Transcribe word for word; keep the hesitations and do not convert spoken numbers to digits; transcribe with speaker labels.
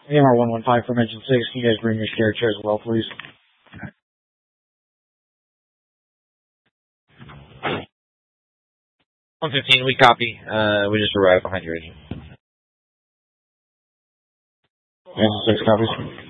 Speaker 1: A M R one one five from Engine six, can you guys bring your spare chair as well, please?
Speaker 2: one fifteen, we copy. Uh, we just arrived behind your engine.
Speaker 1: Engine six copies.